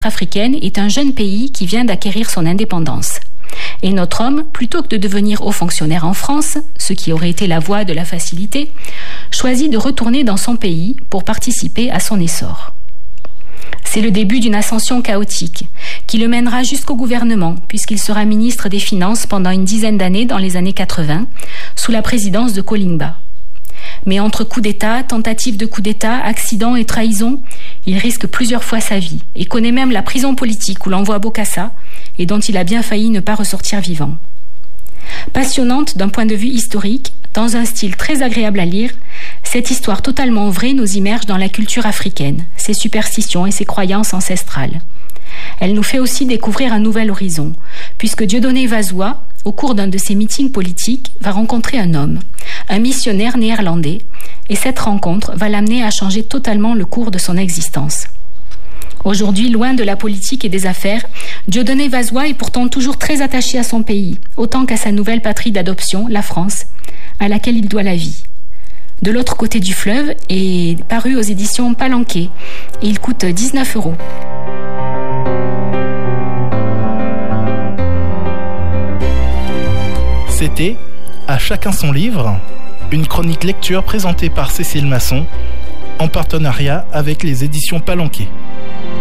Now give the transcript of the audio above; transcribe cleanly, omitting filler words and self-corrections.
africaine est un jeune pays qui vient d'acquérir son indépendance. Et notre homme, plutôt que de devenir haut fonctionnaire en France, ce qui aurait été la voie de la facilité, choisit de retourner dans son pays pour participer à son essor. C'est le début d'une ascension chaotique qui le mènera jusqu'au gouvernement, puisqu'il sera ministre des Finances pendant une dizaine d'années dans les années 80, sous la présidence de Kolingba. Mais entre coup d'État, tentative de coup d'État, accident et trahison, il risque plusieurs fois sa vie et connaît même la prison politique où l'envoie Bokassa et dont il a bien failli ne pas ressortir vivant. Passionnante d'un point de vue historique, dans un style très agréable à lire, cette histoire totalement vraie nous immerge dans la culture africaine, ses superstitions et ses croyances ancestrales. Elle nous fait aussi découvrir un nouvel horizon, puisque Dieudonné Vazua, au cours d'un de ses meetings politiques, va rencontrer un homme, un missionnaire néerlandais, et cette rencontre va l'amener à changer totalement le cours de son existence. Aujourd'hui, loin de la politique et des affaires, Dieudonné Vazua est pourtant toujours très attaché à son pays, autant qu'à sa nouvelle patrie d'adoption, la France, à laquelle il doit la vie. De l'autre côté du fleuve est paru aux éditions Palanquet, et il coûte 19 €. C'était À chacun son livre, une chronique lecture présentée par Cécile Masson en partenariat avec les éditions Palanquet.